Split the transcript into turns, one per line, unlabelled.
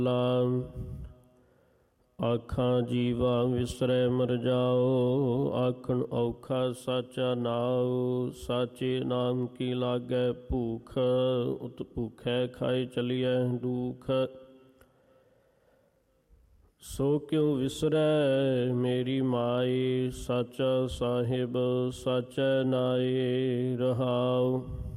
ਆਖਾਂ ਜੀਵਾ ਵਿਸਰੈ ਮਰ ਜਾਓ, ਆਖਣ ਔਖਾ ਸਾਚਾ ਨਾਉ। ਸਾਚੇ ਨਾਮ ਕੀ ਲਾਗੈ ਭੂਖ, ਉਤ ਭੂਖੈ ਖਾਏ ਚਲੀਐ ਦੁਖ। ਸੋ ਕਿਉ ਵਿਸਰੈ ਮੇਰੀ ਮਾਈ, ਸਾਚਾ ਸਾਹਿਬ ਸਾਚੈ ਨਾਏ ਰਹਾਉ।